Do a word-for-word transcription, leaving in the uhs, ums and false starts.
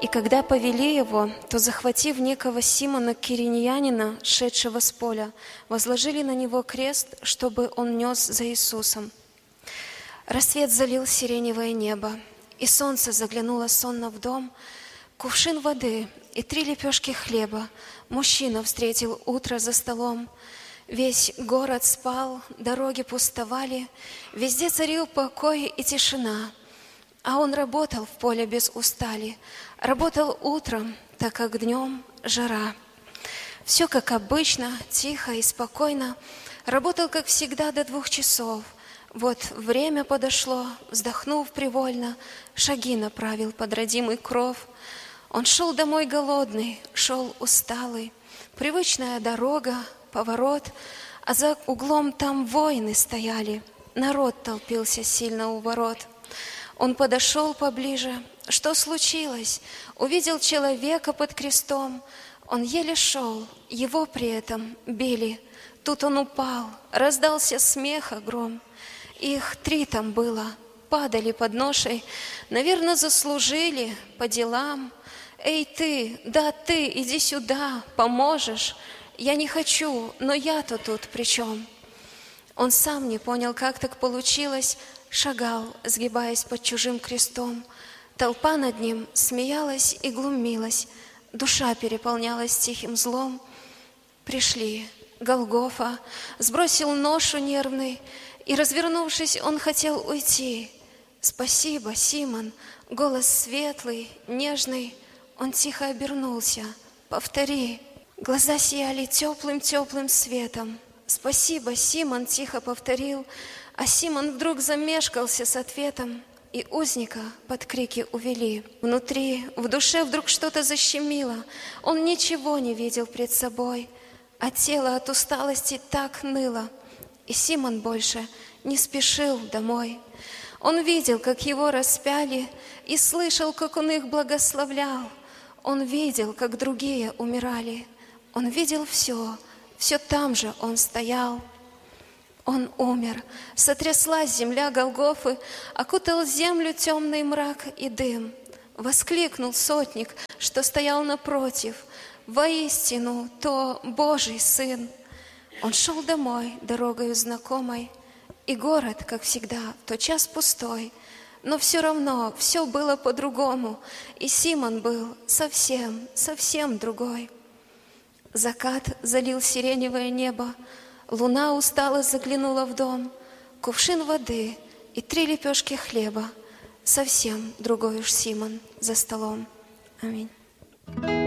И когда повели его, то, захватив некого Симона Кириньянина, шедшего с поля, возложили на него крест, чтобы он нес за Иисусом. Рассвет залил сиреневое небо, и солнце заглянуло сонно в дом. Кувшин воды и три лепешки хлеба мужчина встретил утро за столом. Весь город спал, дороги пустовали, везде царил покой и тишина. А он работал в поле без устали, работал утром, так как днем жара. Все как обычно, тихо и спокойно, работал, как всегда, до двух часов. Вот время подошло, вздохнув привольно, шаги направил под родимый кров. Он шел домой голодный, шел усталый, привычная дорога, поворот, а за углом там воины стояли, народ толпился сильно у ворот. Он подошел поближе. Что случилось? Увидел человека под крестом. Он еле шел, его при этом били. Тут он упал, раздался смех гром. Их три там было, падали под ношей, наверное, заслужили по делам. Эй ты, да ты, иди сюда, поможешь. Я не хочу, но я-то тут при чем? Он сам не понял, как так получилось, шагал, сгибаясь под чужим крестом. Толпа над ним смеялась и глумилась, душа переполнялась тихим злом. Пришли, Голгофа, сбросил ношу нервный, и, развернувшись, он хотел уйти. «Спасибо, Симон!» Голос светлый, нежный. Он тихо обернулся. «Повтори!» Глаза сияли теплым-теплым светом. «Спасибо, Симон!» тихо повторил. А Симон вдруг замешкался с ответом, и узника под крики увели. Внутри, в душе вдруг что-то защемило. Он ничего не видел пред собой, а тело от усталости так ныло. И Симон больше не спешил домой. Он видел, как его распяли, и слышал, как он их благословлял. Он видел, как другие умирали. Он видел все, все там же он стоял. Он умер, сотряслась земля Голгофы, окутал землю темный мрак и дым. Воскликнул сотник, что стоял напротив: «Воистину, то Божий Сын!» Он шел домой дорогою знакомой, и город, как всегда, в тот час пустой, но все равно все было по-другому, и Симон был совсем, совсем другой. Закат залил сиреневое небо, луна устало заглянула в дом. Кувшин воды и три лепешки хлеба, совсем другой уж Симон за столом. Аминь.